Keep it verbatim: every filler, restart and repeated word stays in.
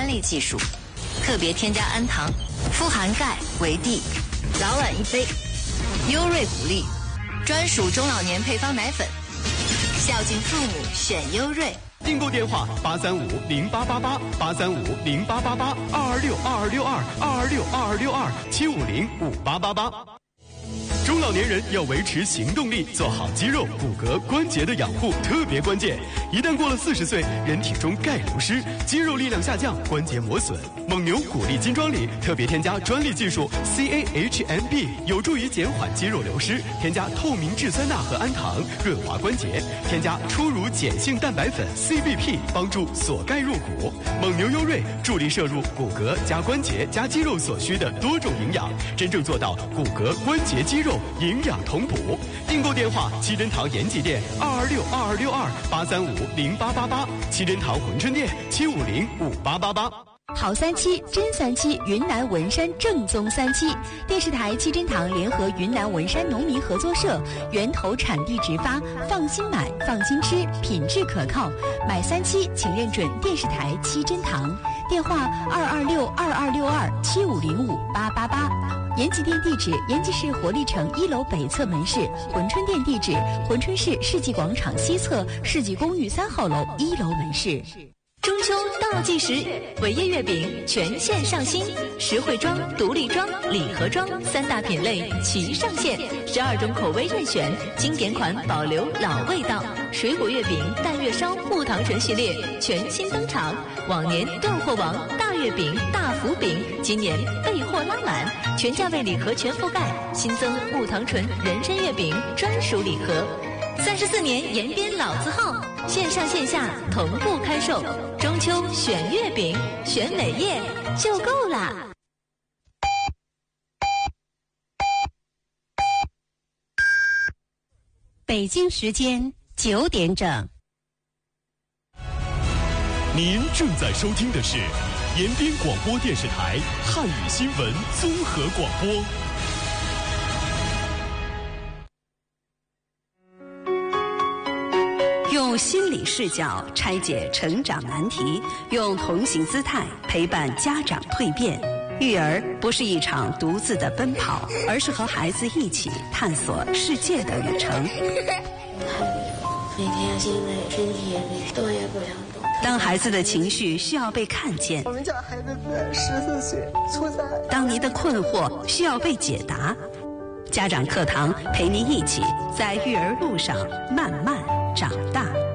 利技术，特别添加氨糖，富含钙、维 D， 早晚一杯。优瑞谷粒，专属中老年配方奶粉，孝敬父母选优瑞。 订购电话八三五零八八八八三五零八八八二二六二二六二二二六二二六二七五零五八八八。中老年人要维持行动力，做好肌肉、骨骼、关节的养护特别关键。一旦过了四十岁，人体中钙流失，肌肉力量下降，关节磨损。蒙牛谷粒金装里特别添加专利技术 C A H M B， 有助于减缓肌肉流失。添加透明质酸钠和氨糖，润滑关节。添加初乳碱性蛋白粉 C B P， 帮助锁钙入骨。蒙牛优瑞助力摄入骨骼加关节加肌肉所需的多种营养，真正做到骨骼、关节、肌肉营养同补。订购电话：七珍堂延吉店二二六二二六二八三五零八八八，七珍堂珲春店七五零五八八八。 好三七真三七，云南文山正宗三七。电视台七珍堂联合云南文山农民合作社，源头产地直发，放心买，放心吃，品质可靠。买三七请认准电视台七珍堂，电话二二六二二六二七五零五八八八。延吉店地址：延吉市活力城一楼北侧门市；珲春店地址：珲春市世纪广场西侧世纪公寓三号楼一楼门市。 中秋倒计时，伟业月饼全线上新，实惠装、独立装、礼盒装三大品类齐上线，十二种口味任选，经典款保留老味道。水果月饼、淡月烧、木糖醇系列全新登场，往年断货王大月饼、大福饼，今年备货拉满，全价位礼盒全覆盖，新增木糖醇人参月饼专属礼盒。三十四年延边老字号，线上线下同步开售。中秋选月饼，选伟业就够啦。 北京时间九点整。 您正在收听的是延边广播电视台汉语新闻综合广播。 用心理视角拆解成长难题，用同行姿态陪伴家长蜕变。育儿不是一场独自的奔跑，而是和孩子一起探索世界的旅程。 每天心累，身体也累，动也不想动。 当孩子的情绪需要被看见， 我们家孩子才十四岁，初三。 当您的困惑需要被解答，家长课堂陪您一起在育儿路上慢慢长大。